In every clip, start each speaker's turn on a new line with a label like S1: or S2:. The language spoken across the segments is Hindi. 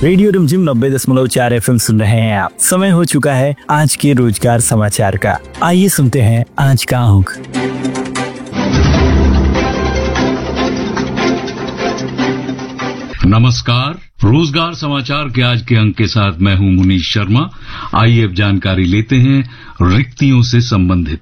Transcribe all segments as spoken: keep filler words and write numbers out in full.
S1: रेडियो रिमझिम नब्बे दशमलव चार एफ एम सुन रहे हैं आप। समय हो चुका है आज के रोजगार समाचार का। आइए सुनते हैं आज का अंक।
S2: नमस्कार, रोजगार समाचार के आज के अंक के साथ मैं हूं मुनीश शर्मा। आइए अब जानकारी लेते हैं रिक्तियों से संबंधित।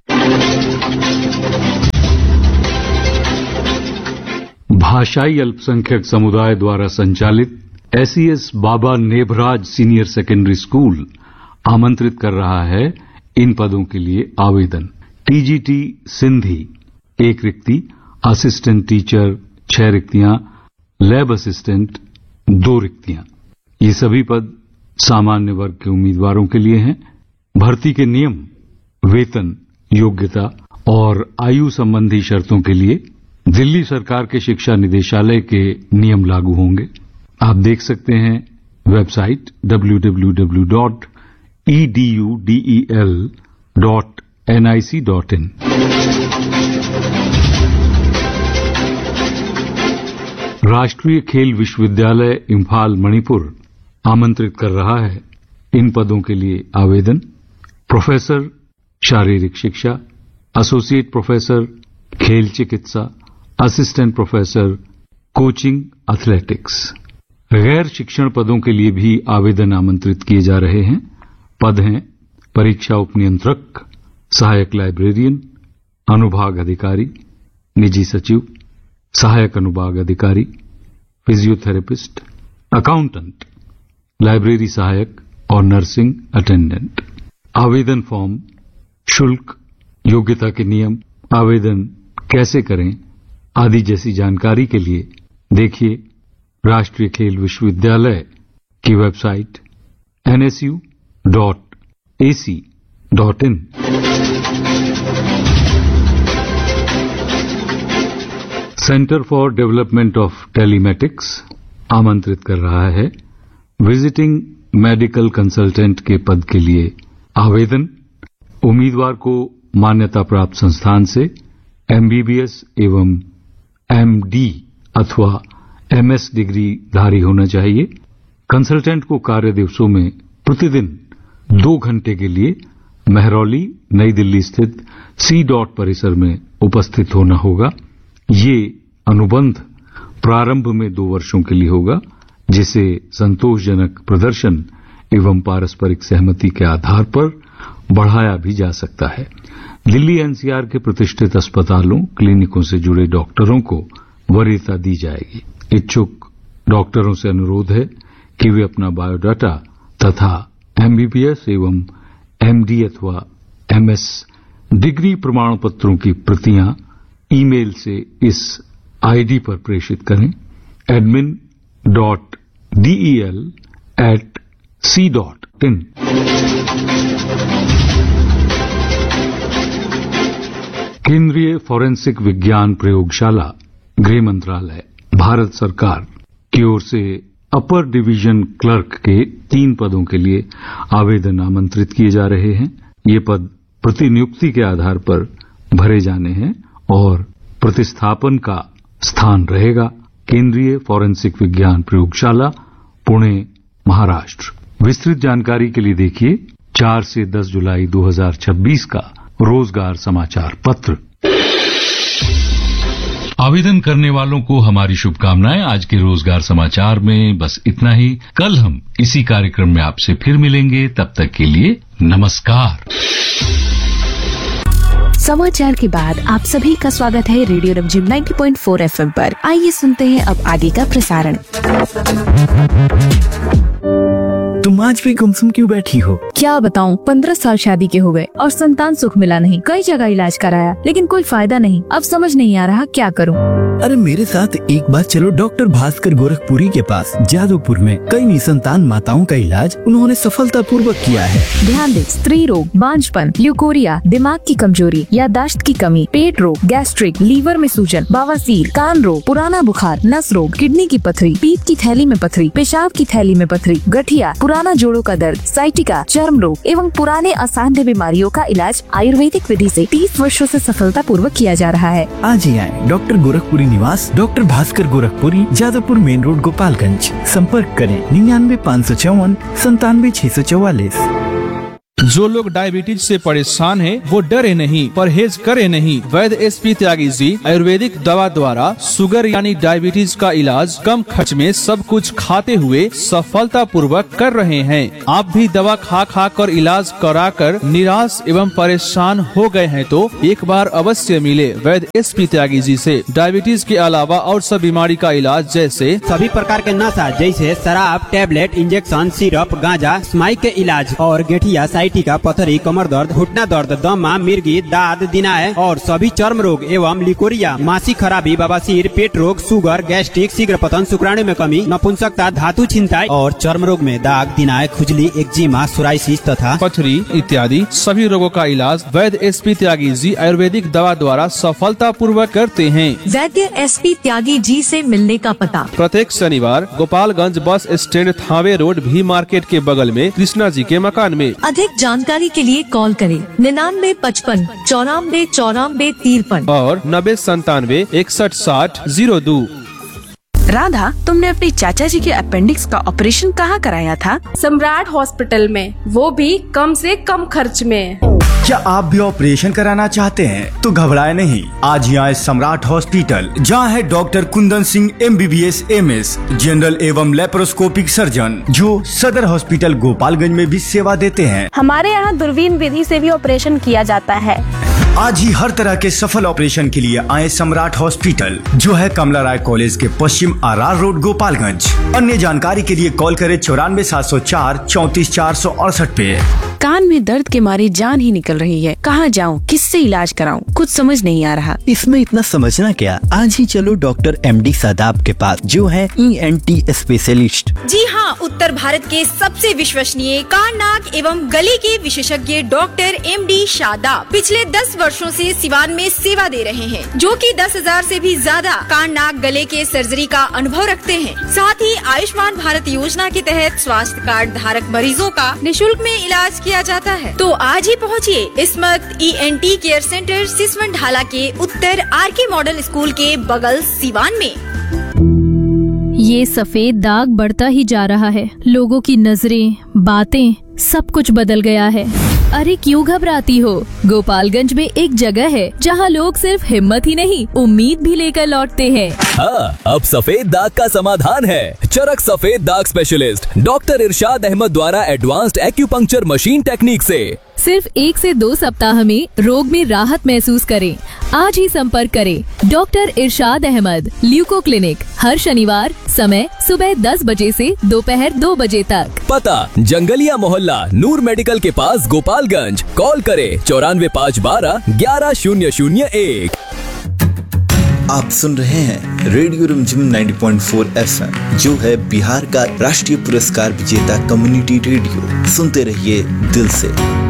S2: भाषाई अल्पसंख्यक समुदाय द्वारा संचालित एसईएस बाबा नेभराज सीनियर सेकेंडरी स्कूल आमंत्रित कर रहा है इन पदों के लिए आवेदन। टीजीटी सिंधी एक रिक्ति, असिस्टेंट टीचर छह रिक्तियां, लैब असिस्टेंट दो रिक्तियां। ये सभी पद सामान्य वर्ग के उम्मीदवारों के लिए हैं। भर्ती के नियम, वेतन, योग्यता और आयु संबंधी शर्तों के लिए दिल्ली सरकार के शिक्षा निदेशालय के नियम लागू होंगे। आप देख सकते हैं website W W W dot E D U D E L dot N I C dot in. राष्ट्रीय खेल विश्वविद्यालय इम्फाल मणिपुर आमंत्रित कर रहा है इन पदों के लिए आवेदन। प्रोफेसर शारीरिक शिक्षा, एसोसिएट प्रोफेसर खेल चिकित्सा, असिस्टेंट प्रोफेसर कोचिंग एथलेटिक्स। गैर शिक्षण पदों के लिए भी आवेदन आमंत्रित किए जा रहे हैं। पद हैं परीक्षा उपनियंत्रक, सहायक लाइब्रेरियन, अनुभाग अधिकारी, निजी सचिव, सहायक अनुभाग अधिकारी, फिजियोथेरेपिस्ट, अकाउंटेंट, लाइब्रेरी सहायक और नर्सिंग अटेंडेंट। आवेदन फॉर्म, शुल्क, योग्यता के नियम, आवेदन कैसे करें आदि जैसी जानकारी के लिए देखिए राष्ट्रीय खेल विश्वविद्यालय की website N S U dot A C dot in. Centre for development of telematics आमंत्रित कर रहा है विजिटिंग मेडिकल कंसल्टेंट के पद के लिए आवेदन। उम्मीदवार को मान्यता प्राप्त संस्थान से एमबीबीएस एवं एमडी अथवा एमएस डिग्री धारी होना चाहिए। कंसल्टेंट को कार्य दिवसों में प्रतिदिन दो घंटे के लिए महरौली, नई दिल्ली स्थित सी डॉट परिसर में उपस्थित होना होगा। ये अनुबंध प्रारंभ में दो वर्षों के लिए होगा, जिसे संतोषजनक प्रदर्शन एवं पारस्परिक सहमति के आधार पर बढ़ाया भी जा सकता है। दिल्ली एनसीआर के प्रतिष्ठित अस्पतालों, क्लिनिकों से जुड़े डॉक्टरों को वरीयता दी जाएगी। इच्छुक डॉक्टरों से अनुरोध है कि वे अपना बायोडाटा तथा एमबीबीएस एवं एमडी अथवा एमएस डिग्री प्रमाण पत्रों की प्रतियां ईमेल से इस आईडी पर प्रेषित करें admin dot डीईएल eight C dot in. केंद्रीय फॉरेंसिक विज्ञान प्रयोगशाला, गृह मंत्रालय, भारत सरकार की ओर से अपर डिवीजन क्लर्क के तीन पदों के लिए आवेदन आमंत्रित किए जा रहे हैं। ये पद प्रतिनियुक्ति के आधार पर भरे जाने हैं और प्रतिस्थापन का स्थान रहेगा केंद्रीय फॉरेंसिक विज्ञान प्रयोगशाला, पुणे, महाराष्ट्र। विस्तृत जानकारी के लिए देखिए चार से दस जुलाई दो हज़ार छब्बीस का रोजगार समाचार पत्र। आवेदन करने वालों को हमारी शुभकामनाएं। आज के रोजगार समाचार में बस इतना ही। कल हम इसी कार्यक्रम में आपसे फिर मिलेंगे। तब तक के लिए नमस्कार।
S3: समाचार के बाद आप सभी का स्वागत है रेडियो रिमझिम नब्बे पॉइंट चार एफएम पर। आइए सुनते हैं अब आगे का प्रसारण।
S1: तुम आज भी गुमसुम क्यों बैठी हो?
S3: क्या बताऊं, पंद्रह साल शादी के हो गए और संतान सुख मिला नहीं। कई जगह इलाज कराया लेकिन कोई फायदा नहीं। अब समझ नहीं आ रहा क्या करूं।
S1: अरे मेरे साथ एक बार चलो डॉक्टर भास्कर गोरखपुरी के पास। जादवपुर में कई निसंतान माताओं का इलाज उन्होंने सफलता पूर्वक किया है।
S3: ध्यान दे, स्त्री रोग, बांझपन, ल्यूकोरिया, दिमाग की कमजोरी, याददाश्त की कमी, पेट रोग, गैस्ट्रिक, लीवर में सूजन, बवासीर, कान रोग, पुराना बुखार, नस रोग, किडनी की पथरी, पीत की थैली में पथरी, पेशाब की थैली में पथरी, गठिया, पुराना जोड़ों का दर्द, साइटिका, चर्म चर्म रोग एवं पुराने असाध्य बीमारियों का इलाज आयुर्वेदिक विधि से तीस वर्षों से सफलता पूर्वक किया जा रहा है।
S1: आज ही आए डॉक्टर गोरखपुरी निवास, doctor Bhaskar Gorakhpuri, Jadavpur main road, Gopalganj. संपर्क करें निन्यानवे पाँच सौ चौवन संतानवे छह सौ चौवालीस।
S4: जो लोग डायबिटीज से परेशान हैं, वो डरे नहीं, परहेज करे नहीं। वैद्य एस पी त्यागी जी आयुर्वेदिक दवा द्वारा शुगर यानी डायबिटीज का इलाज कम खर्च में सब कुछ खाते हुए सफलता पूर्वक कर रहे हैं। आप भी दवा खा खा कर इलाज करा कर निराश एवं परेशान हो गए हैं तो एक बार अवश्य मिले वैद्य एस पी त्यागी जी से। डायबिटीज के अलावा और सब बीमारी का इलाज जैसे
S5: सभी प्रकार के नशा जैसे शराब, टेबलेट, इंजेक्शन, सिरप, गांजा, स्माइक के इलाज और गेठिया, टीका, पथरी, कमर दर्द, घुटना दर्द, दमा, मिर्गी, दाद, दिनाय और सभी चर्म रोग एवं लिकोरिया, मासिक खराबी, बवासीर, पेट रोग, शुगर, गैस्ट्रिक, शीघ्र पतन, शुक्राणु में कमी, नपुंसकता, धातु छिंताई और चर्म रोग में दाग, दिनाय, खुजली, एक्जिमा, सोराइसिस तथा
S4: पथरी इत्यादि सभी रोगों का इलाज वैद्य एस पी त्यागी जी आयुर्वेदिक दवा द्वारा सफलता पूर्वक करते हैं।
S6: वैद्य एस पी त्यागी जी से मिलने का पता
S4: प्रत्येक शनिवार Gopalganj bus stand, Thawe road, भी मार्केट के बगल में कृष्णा जी के मकान में।
S6: अधिक जानकारी के लिए कॉल करें निन्यानवे पचपन चौरानवे चौरानवे तिरपन
S4: और नब्बे संतानवे इकसठ साठ जीरो दो।
S7: राधा, तुमने अपने चाचा जी के अपेंडिक्स का ऑपरेशन कहाँ कराया था?
S8: सम्राट हॉस्पिटल में, वो भी कम से कम खर्च में।
S9: क्या आप भी ऑपरेशन कराना चाहते हैं तो घबराए नहीं, आज ही आए सम्राट हॉस्पिटल, जहां है doctor Kundan Singh M B B S M S, general एवं लेप्रोस्कोपिक सर्जन, जो सदर हॉस्पिटल गोपालगंज में भी सेवा देते हैं।
S10: हमारे यहाँ दूरबीन विधि से भी ऑपरेशन किया जाता है।
S9: आज ही हर तरह के सफल ऑपरेशन के लिए आए सम्राट हॉस्पिटल, जो है कमला राय कॉलेज के पश्चिम आर रोड, गोपालगंज। अन्य जानकारी के लिए कॉल करें चौरानवे सात सौ चार चौतीस चार सौ अड़सठ पे।
S7: कान में दर्द के मारे जान ही निकल रही है, कहाँ जाऊँ, किससे इलाज कराऊँ, कुछ समझ नहीं आ रहा।
S1: इसमें इतना समझना क्या, आज ही चलो डॉक्टर एम डी शादाब के पास, जो है ई एन टी स्पेशलिस्ट।
S11: जी हाँ, उत्तर भारत के सबसे विश्वसनीय कान, नाक एवं गले के विशेषज्ञ डॉक्टर एम डी शादाब पिछले दस वर्षों से सिवान में सेवा दे रहे हैं, जो कि दस हजार से भी ज्यादा कान, नाक, गले के सर्जरी का अनुभव रखते हैं। साथ ही आयुष्मान भारत योजना के तहत स्वास्थ्य कार्ड धारक मरीजों का निःशुल्क में इलाज किया जाता है। तो आज ही पहुँचिए इस्मत E N tea care centre, Siswan ढाला के उत्तर आर के मॉडल स्कूल के बगल, सिवान में।
S12: ये सफेद दाग बढ़ता ही जा रहा है, लोगों की नजरें, बातें, सब कुछ बदल गया है। अरे क्यों घबराती हो, गोपालगंज में एक जगह है जहां लोग सिर्फ हिम्मत ही नहीं उम्मीद भी लेकर लौटते हैं।
S13: हाँ, अब सफेद दाग का समाधान है। चरक सफेद दाग स्पेशलिस्ट डॉक्टर इरशाद अहमद द्वारा एडवांस्ड एक्यूपंक्चर मशीन टेक्निक से
S12: सिर्फ एक से दो सप्ताह में रोग में राहत महसूस करें। आज ही संपर्क करें डॉक्टर इरशाद अहमद, ल्यूको क्लिनिक, हर शनिवार, समय सुबह दस बजे से दोपहर दो बजे तक।
S13: पता जंगलिया मोहल्ला, नूर मेडिकल के पास, गोपालगंज। कॉल करें चौरानवे पाँच बारह ग्यारह शून्य शून्य एक।
S14: आप सुन रहे हैं रेडियो रिमझिम नब्बे पॉइंट चार एफ एम, जो है बिहार का राष्ट्रीय पुरस्कार विजेता कम्युनिटी रेडियो। सुनते रहिए दिल से।